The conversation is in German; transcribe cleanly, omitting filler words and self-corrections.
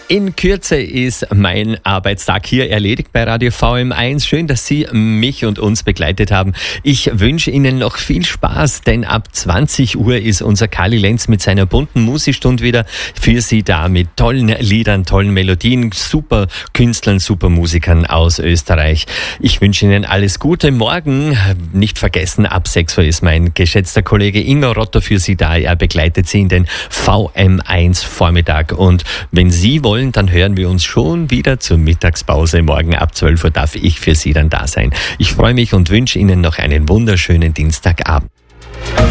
In Kürze ist mein Arbeitstag hier erledigt bei Radio VM1. Schön, dass Sie mich und uns begleitet haben. Ich wünsche Ihnen noch viel Spaß, denn ab 20 Uhr ist unser Kali Lenz mit seiner bunten Musikstunde wieder für Sie da mit tollen Liedern, tollen Melodien, super Künstlern, super Musikern aus Österreich. Ich wünsche Ihnen alles Gute. Morgen, nicht vergessen, ab 6 Uhr ist mein geschätzter Kollege Ingo Rotto für Sie da. Er begleitet Sie in den VM1 Vormittag. Und wenn Sie wollen, dann hören wir uns schon wieder zur Mittagspause. Morgen ab 12 Uhr darf ich für Sie dann da sein. Ich freue mich und wünsche Ihnen noch einen wunderschönen Dienstagabend.